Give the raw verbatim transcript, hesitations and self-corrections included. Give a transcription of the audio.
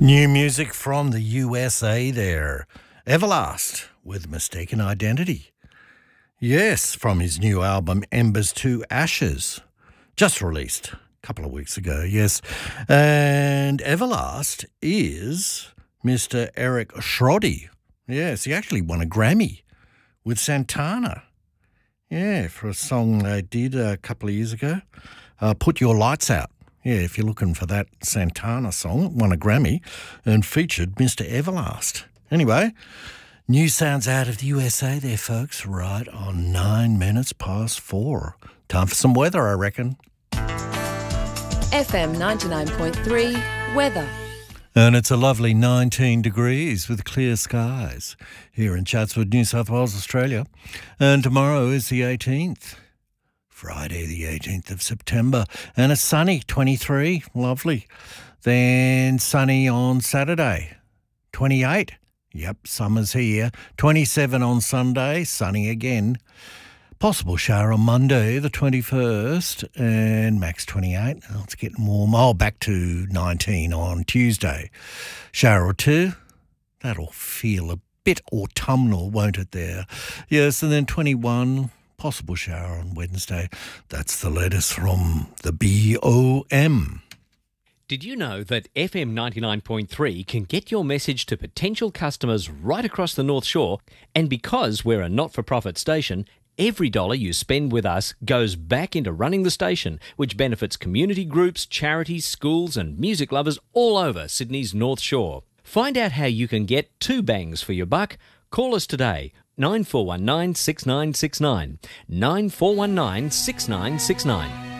New music from the U S A there. Everlast with Mistaken Identity. Yes, from his new album Embers to Ashes. Just released a couple of weeks ago, yes. And Everlast is Mister Eric Schrody. Yes, he actually won a Grammy with Santana. Yeah, for a song they did a couple of years ago. Uh, Put Your Lights Out. Yeah, if you're looking for that Santana song, it won a Grammy and featured Mister Everlast. Anyway, new sounds out of the U S A there, folks, right on nine minutes past four. Time for some weather, I reckon. F M ninety-nine point three, weather. And it's a lovely nineteen degrees with clear skies here in Chatswood, New South Wales, Australia. And tomorrow is the eighteenth. Friday the eighteenth of September, and it's sunny, twenty-three, lovely. Then sunny on Saturday, twenty-eight, yep, summer's here. twenty-seven on Sunday, sunny again. Possible shower on Monday the twenty-first, and max twenty-eight. Oh, it's getting warm. Oh, back to nineteen on Tuesday. Shower or two, that'll feel a bit autumnal, won't it there? Yes, and then twenty-one, possible shower on Wednesday. That's the latest from the B O M. Did you know that F M ninety-nine point three can get your message to potential customers right across the North Shore? And because we're a not-for-profit station, every dollar you spend with us goes back into running the station, which benefits community groups, charities, schools and music lovers all over Sydney's North Shore. Find out how you can get two bangs for your buck. Call us today. nine four one nine, six nine six nine. nine four one nine, six nine six nine.